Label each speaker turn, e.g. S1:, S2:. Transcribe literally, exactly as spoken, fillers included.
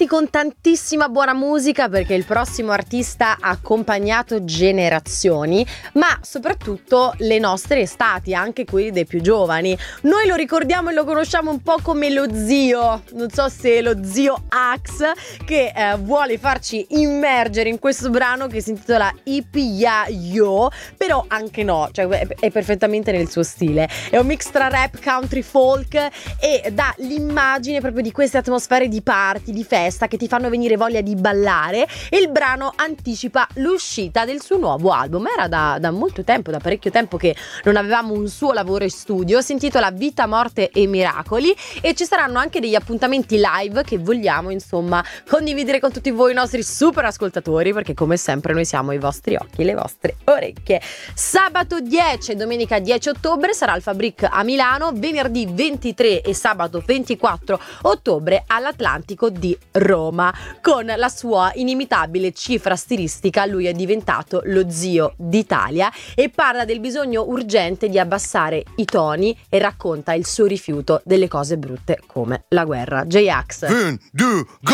S1: riparti con tantissima buona musica, perché il prossimo artista ha accompagnato generazioni, ma soprattutto le nostre estati, anche quelli dei più giovani. Noi lo ricordiamo e lo conosciamo un po' come lo zio, non so se lo zio Axe, che eh, vuole farci immergere in questo brano che si intitola Hippie Ya Yo, però anche no, cioè è, è perfettamente nel suo stile. È un mix tra rap, country, folk e dà l'immagine proprio di queste atmosfere di party, di festa che ti fanno venire voglia di ballare, e il brano anticipa l'uscita del suo nuovo album. Era da, da molto tempo, da parecchio tempo che non avevamo un suo lavoro in studio. Si intitola Vita, Morte e Miracoli e ci saranno anche degli appuntamenti live che vogliamo insomma condividere con tutti voi, i nostri super ascoltatori, perché come sempre noi siamo i vostri occhi, le vostre orecchie. Sabato dieci e domenica dieci ottobre sarà al Fabric a Milano, venerdì ventitré e sabato ventiquattro ottobre all'Atlantico di Roma. Con la sua inimitabile cifra stilistica lui è diventato lo zio d'Italia e parla del bisogno urgente di abbassare i toni e racconta il suo rifiuto delle cose brutte come la guerra. J-Ax.
S2: Un, due, go!